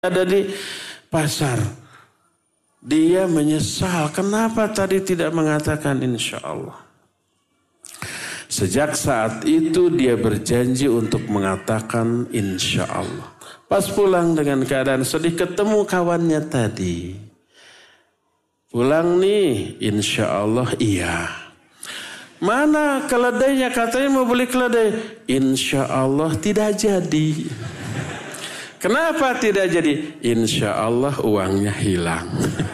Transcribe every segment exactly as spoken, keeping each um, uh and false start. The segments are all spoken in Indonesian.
ada di pasar. Dia menyesal, kenapa tadi tidak mengatakan insya Allah. Sejak saat itu dia berjanji untuk mengatakan insya Allah. Pas pulang dengan keadaan sedih, ketemu kawannya tadi. Pulang nih, insya Allah iya. Mana keledainya, katanya mau beli keledai. Insya Allah tidak jadi. Kenapa tidak jadi? Insya Allah uangnya hilang.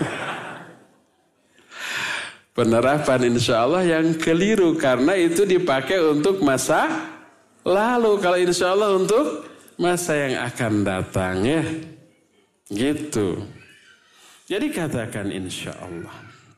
Penerapan insya Allah yang keliru. Karena itu dipakai untuk masa lalu. Kalau insya Allah untuk masa yang akan datang ya. Gitu. Jadi katakan insya Allah.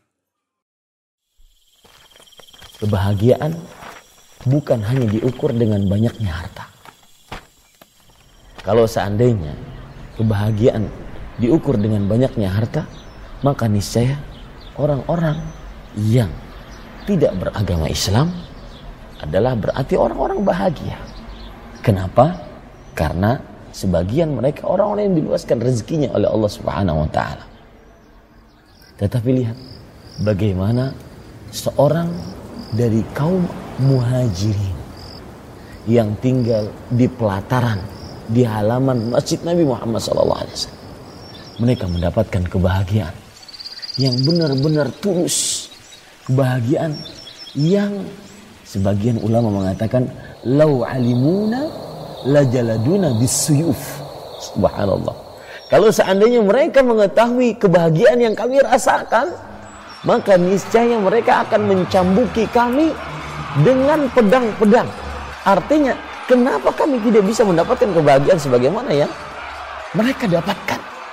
Kebahagiaan bukan hanya diukur dengan banyaknya harta. Kalau seandainya kebahagiaan diukur dengan banyaknya harta, maka niscaya orang-orang yang tidak beragama Islam adalah berarti orang-orang bahagia. Kenapa? Karena sebagian mereka orang-orang yang diluaskan rezekinya oleh Allah Subhanahu wa taala. Tetapi lihat bagaimana seorang dari kaum muhajirin yang tinggal di pelataran, di halaman masjid Nabi Muhammad shallallahu alaihi wasallam. Mereka mendapatkan kebahagiaan yang benar-benar tulus. Kebahagiaan yang sebagian ulama mengatakan lau alimuna lajaladuna bisuyuf. Subhanallah. Kalau seandainya mereka mengetahui kebahagiaan yang kami rasakan, maka niscaya mereka akan mencambuki kami dengan pedang-pedang. Artinya, kenapa kami tidak bisa mendapatkan kebahagiaan sebagaimana yang mereka dapatkan?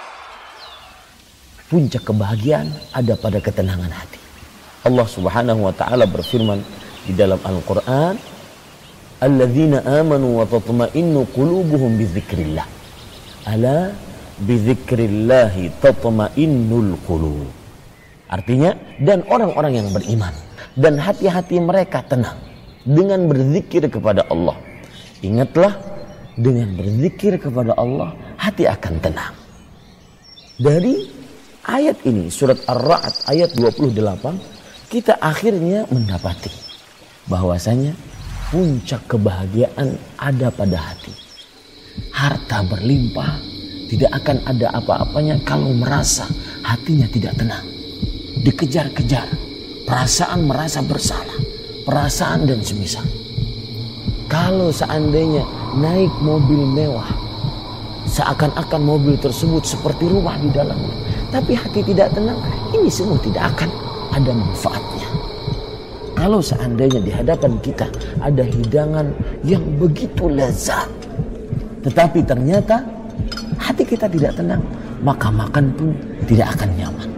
Puncak kebahagiaan ada pada ketenangan hati. Allah Subhanahu wa taala berfirman di dalam Al-Qur'an, "Alladzina amanu wa tatma'innu qulubuhum bidzikrillah." Ala bidzikrillahi tatma'innul qulub. Artinya, dan orang-orang yang beriman dan hati-hati mereka tenang dengan berzikir kepada Allah. Ingatlah, dengan berzikir kepada Allah, hati akan tenang. Dari ayat ini, surat Ar-Ra'd ayat dua puluh delapan, kita akhirnya mendapati bahwasanya puncak kebahagiaan ada pada hati. Harta berlimpah, tidak akan ada apa-apanya kalau merasa hatinya tidak tenang. Dikejar-kejar, perasaan merasa bersalah, perasaan dan semisal. Kalau seandainya naik mobil mewah, seakan-akan mobil tersebut seperti rumah di dalamnya, tapi hati tidak tenang, ini semua tidak akan ada manfaatnya. Kalau seandainya di hadapan kita ada hidangan yang begitu lezat, tetapi ternyata hati kita tidak tenang, maka makan pun tidak akan nyaman.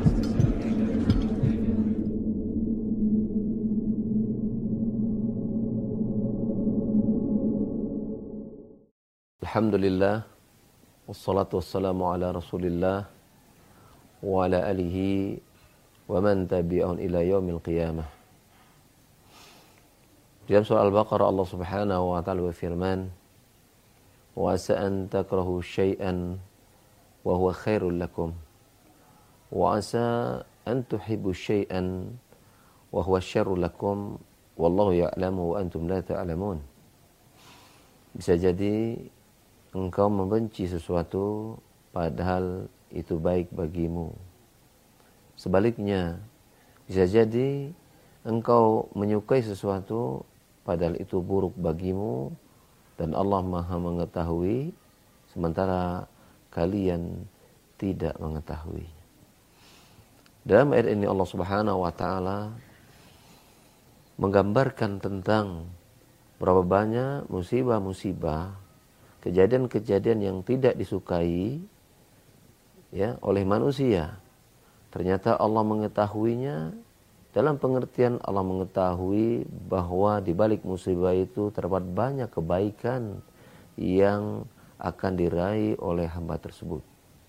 Alhamdulillah, wassalatu wassalamu ala rasulillah wa ala alihi wa man tabi'ahun ila yaumil qiyamah. Dalam surah Al-Baqarah Allah Subhanahu wa ta'ala berfirman, wa asa an takrahu syai'an wa huwa khairul lakum wa asa an tuhibbu syai'an wa huwa syarrul lakum wallahu ya'lamu wa antum la ta'lamun. Bisa jadi engkau membenci sesuatu padahal itu baik bagimu. Sebaliknya, bisa jadi engkau menyukai sesuatu padahal itu buruk bagimu dan Allah Maha mengetahui sementara kalian tidak mengetahui. Dalam ayat ini Allah Subhanahu wa taala menggambarkan tentang berapa banyak musibah-musibah, kejadian-kejadian yang tidak disukai ya oleh manusia. Ternyata Allah mengetahuinya, dalam pengertian Allah mengetahui bahwa di balik musibah itu terdapat banyak kebaikan yang akan diraih oleh hamba tersebut.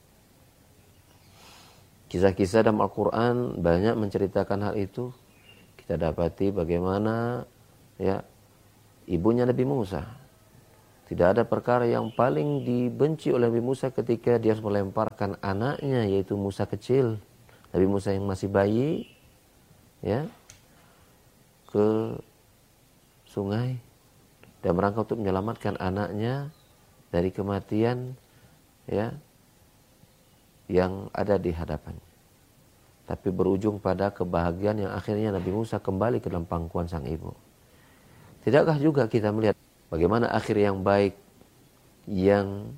Kisah-kisah dalam Al-Quran banyak menceritakan hal itu. Kita dapati bagaimana ya ibunya Nabi Musa Tidak ada perkara yang paling dibenci oleh Nabi Musa ketika dia melemparkan anaknya, yaitu Musa kecil, Nabi Musa yang masih bayi, ya, ke sungai dan merangkap untuk menyelamatkan anaknya dari kematian, ya, yang ada di hadapannya. Tapi berujung pada kebahagiaan yang akhirnya Nabi Musa kembali ke dalam pangkuan sang ibu. Tidakkah juga kita melihat bagaimana akhir yang baik yang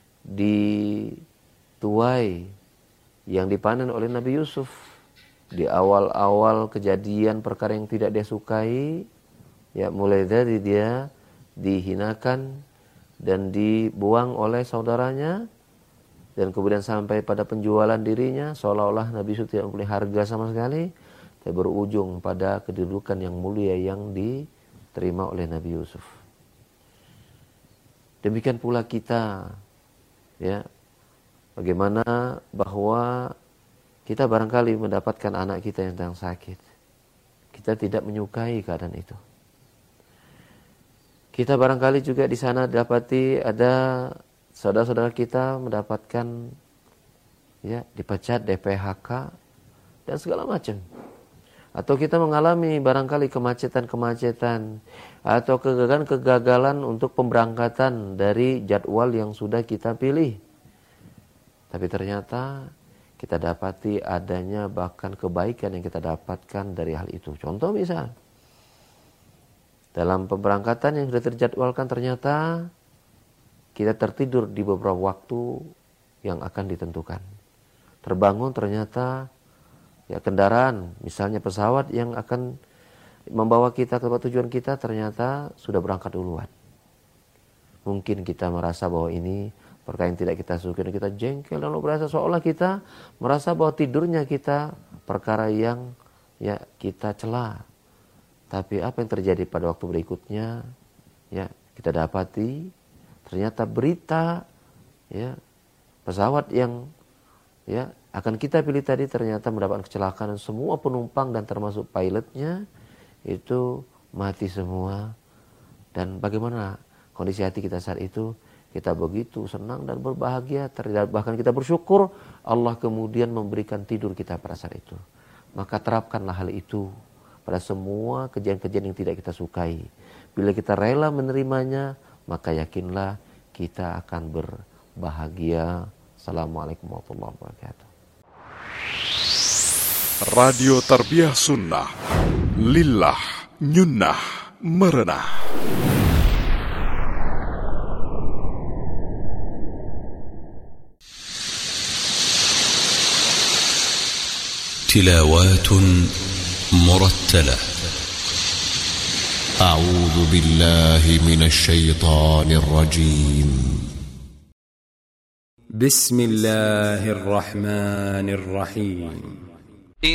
dituai, yang dipanen oleh Nabi Yusuf di awal-awal kejadian perkara yang tidak dia sukai, ya, mulai dari dia dihinakan dan dibuang oleh saudaranya, dan kemudian sampai pada penjualan dirinya seolah-olah Nabi Yusuf tidak mempunyai harga sama sekali, tapi berujung pada kedudukan yang mulia yang diterima oleh Nabi Yusuf. Demikian pula kita, ya, bagaimana bahwa kita barangkali mendapatkan anak kita yang sedang sakit, kita tidak menyukai keadaan itu. Kita barangkali juga di sana dapati ada saudara-saudara kita mendapatkan, ya, dipecat, D P H K dan segala macam. Atau kita mengalami barangkali kemacetan-kemacetan atau kegagalan-kegagalan untuk pemberangkatan dari jadwal yang sudah kita pilih. Tapi ternyata kita dapati adanya bahkan kebaikan yang kita dapatkan dari hal itu. Contoh misal, dalam pemberangkatan yang sudah terjadwalkan ternyata kita tertidur di beberapa waktu yang akan ditentukan. Terbangun ternyata, ya, kendaraan, misalnya pesawat yang akan membawa kita ke tempat tujuan kita ternyata sudah berangkat duluan. Mungkin kita merasa bahwa ini perkara yang tidak kita sukai dan kita jengkel, lalu berasa seolah kita merasa bahwa tidurnya kita perkara yang, ya, kita cela. Tapi apa yang terjadi pada waktu berikutnya, ya, kita dapati ternyata berita, ya, pesawat yang, ya, akan kita pilih tadi ternyata mendapatkan kecelakaan dan semua penumpang dan termasuk pilotnya itu mati semua. Dan bagaimana kondisi hati kita saat itu? Kita begitu senang dan berbahagia, bahkan kita bersyukur Allah kemudian memberikan tidur kita pada saat itu. Maka terapkanlah hal itu pada semua kejadian-kejadian yang tidak kita sukai. Bila kita rela menerimanya, maka yakinlah kita akan berbahagia. Assalamualaikum warahmatullahi wabarakatuh. Radio Tarbiyah Sunnah, lillah, nyunnah, merenah. تلاوات مرتلة. أعوذ بالله من الشيطان الرجيم. بسم الله الرحمن الرحيم.